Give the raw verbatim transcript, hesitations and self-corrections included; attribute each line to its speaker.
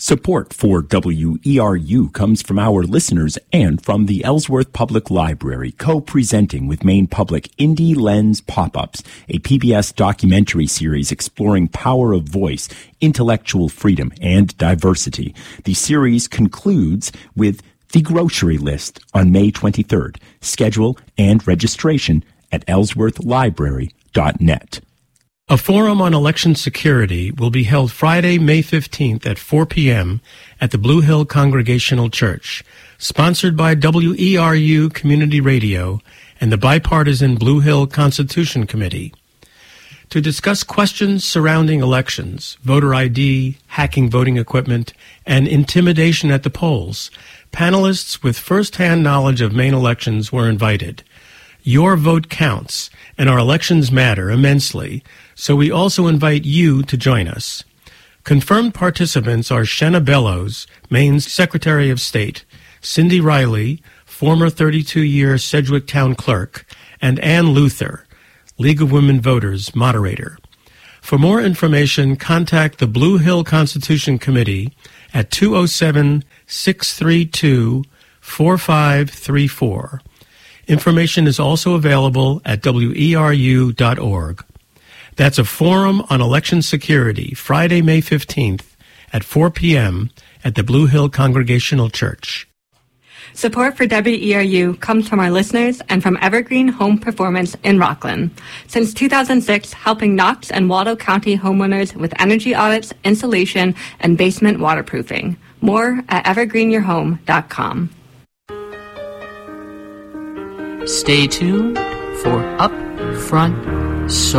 Speaker 1: Support for W E R U comes from our listeners and from the Ellsworth Public Library, co-presenting with Maine Public Indie Lens Pop-Ups, a P B S documentary series exploring power of voice, intellectual freedom, and diversity. The series concludes with The Grocery List on May twenty-third. Schedule and registration at ellsworth library dot net.
Speaker 2: A forum on election security will be held Friday, May fifteenth at four p.m. at the Blue Hill Congregational Church, sponsored by W E R U Community Radio and the bipartisan Blue Hill Constitution Committee. To discuss questions surrounding elections, voter I D, hacking voting equipment, and intimidation at the polls, panelists with first-hand knowledge of Maine elections were invited. Your vote counts, and our elections matter immensely, so we also invite you to join us. Confirmed participants are Shenna Bellows, Maine's Secretary of State, Cindy Riley, former thirty-two-year Sedgwick Town Clerk, and Ann Luther, League of Women Voters Moderator. For more information, contact the Blue Hill Constitution Committee at two oh seven, six three two, four five three four. Information is also available at W E R U dot org. That's a forum on election security, Friday, May fifteenth at four p.m. at the Blue Hill Congregational Church.
Speaker 3: Support for W E R U comes from our listeners and from Evergreen Home Performance in Rockland. Since two thousand six, helping Knox and Waldo County homeowners with energy audits, insulation, and basement waterproofing. More at evergreen your home dot com.
Speaker 4: Stay tuned for Up Front So